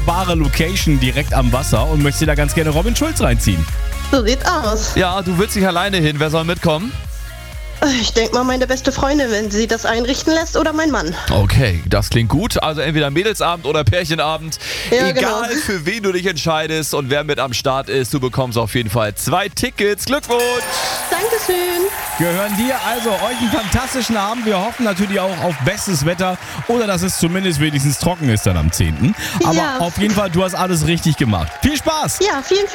wahre Location direkt am Wasser und möchte da ganz gerne Robin Schulz reinziehen. So sieht's aus. Ja, du willst nicht alleine hin. Wer soll mitkommen? Ich denke mal, meine beste Freundin, wenn sie das einrichten lässt, oder mein Mann. Okay, das klingt gut. Also entweder Mädelsabend oder Pärchenabend. Ja, Egal, genau. für wen du dich entscheidest und wer mit am Start ist, du bekommst auf jeden Fall 2 Tickets. Glückwunsch! Dankeschön. Gehören dir also euch einen fantastischen Abend. Wir hoffen natürlich auch auf bestes Wetter oder dass es zumindest wenigstens trocken ist dann am 10. Aber Ja. auf jeden Fall, du hast alles richtig gemacht. Viel Spaß! Ja, vielen